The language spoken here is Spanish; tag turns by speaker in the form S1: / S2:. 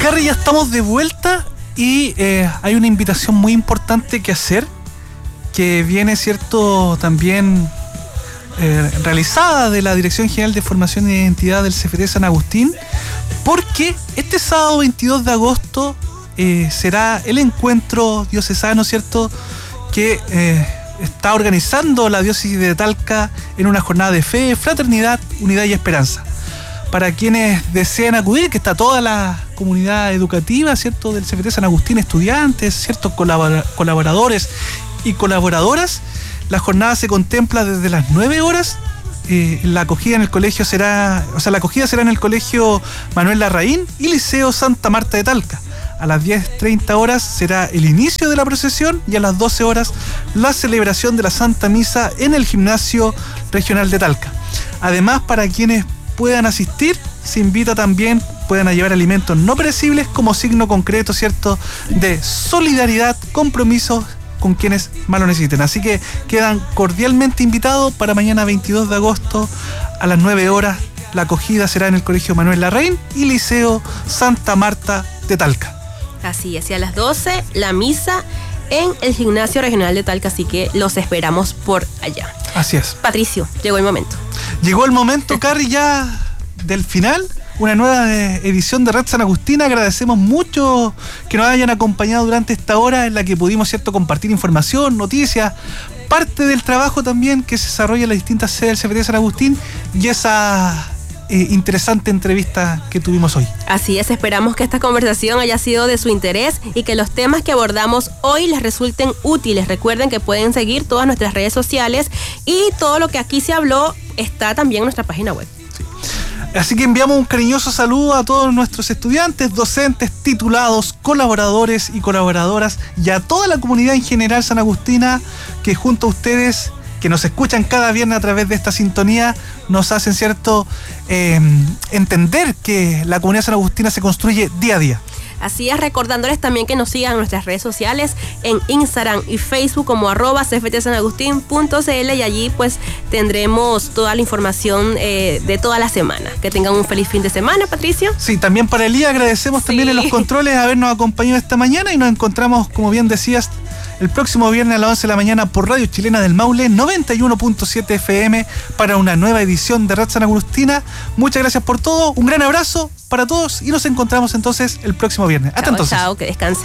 S1: Carrie, ya estamos de vuelta y hay una invitación muy importante que hacer, que viene, cierto, también realizada de la Dirección General de Formación e Identidad del CFT San Agustín, porque este sábado 22 de agosto será el encuentro diocesano, cierto, que está organizando la diócesis de Talca en una jornada de fe, fraternidad, unidad y esperanza. Para quienes desean acudir, que está toda la comunidad educativa, cierto, del CFT San Agustín, estudiantes, ciertos colaboradores y colaboradoras, la jornada se contempla desde las 9 horas. La acogida en el colegio será, la acogida será en el Colegio Manuel Larraín y Liceo Santa Marta de Talca. A las 10:30 horas será el inicio de la procesión y a las 12 horas la celebración de la Santa Misa en el Gimnasio Regional de Talca. Además, para quienes puedan asistir, se invita también, puedan llevar alimentos no perecibles como signo concreto, cierto, de solidaridad, compromiso con quienes más lo necesiten. Así que quedan cordialmente invitados para mañana 22 de agosto a las 9 horas. La acogida será en el Colegio Manuel Larraín y Liceo Santa Marta de Talca.
S2: Así es, y a las 12 la misa en el Gimnasio Regional de Talca, así que los esperamos por allá.
S1: Así es.
S2: Patricio, llegó el momento.
S1: Llegó el momento, Carrie, ya del final. Una nueva edición de Red San Agustín. Agradecemos mucho que nos hayan acompañado durante esta hora en la que pudimos, cierto, compartir información, noticias, parte del trabajo también que se desarrolla en las distintas sedes del CFT San Agustín y esa interesante entrevista que tuvimos hoy.
S2: Así es, esperamos que esta conversación haya sido de su interés y que los temas que abordamos hoy les resulten útiles. Recuerden que pueden seguir todas nuestras redes sociales y todo lo que aquí se habló está también en nuestra página web.
S1: Así que enviamos un cariñoso saludo a todos nuestros estudiantes, docentes, titulados, colaboradores y colaboradoras y a toda la comunidad en general sanagustina que junto a ustedes, que nos escuchan cada viernes a través de esta sintonía, nos hacen, cierto, entender que la comunidad sanagustina se construye día a día.
S2: Así es, recordándoles también que nos sigan en nuestras redes sociales, en Instagram y Facebook como @cftsanagustin.cl y allí pues tendremos toda la información de toda la semana. Que tengan un feliz fin de semana, Patricio.
S1: Sí, también para Elías agradecemos también en los controles habernos acompañado esta mañana y nos encontramos, como bien decías, el próximo viernes a las 11 de la mañana por Radio Chilena del Maule 91.7 FM para una nueva edición de Red San Agustina. Muchas gracias por todo, un gran abrazo para todos y nos encontramos entonces el próximo viernes. Hasta entonces.
S2: Chao, que descansen.